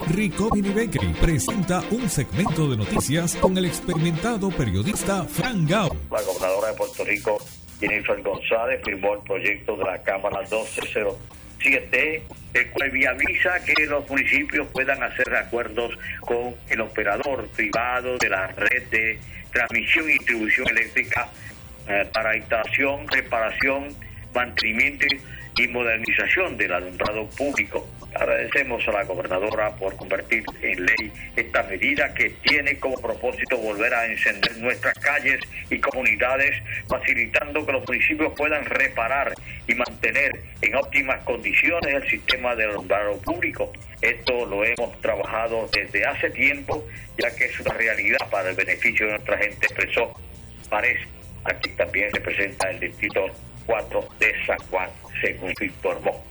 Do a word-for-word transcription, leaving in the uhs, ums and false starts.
Riccobili Bakery presenta un segmento de noticias con el experimentado periodista Fran Gao. La gobernadora de Puerto Rico, Jennifer González, firmó el proyecto de la Cámara doce cero siete, el cual viabiliza que los municipios puedan hacer acuerdos con el operador privado de la red de transmisión y distribución eléctrica eh, para instalación, reparación, mantenimiento y modernización del alumbrado público. Agradecemos a la gobernadora por convertir en ley esta medida que tiene como propósito volver a encender nuestras calles y comunidades, facilitando que los municipios puedan reparar y mantener en óptimas condiciones el sistema de alumbrado público. Esto lo hemos trabajado desde hace tiempo, ya que es una realidad para el beneficio de nuestra gente, expresó Párez. Aquí también representa el distrito cuatro de San Juan, según se informó.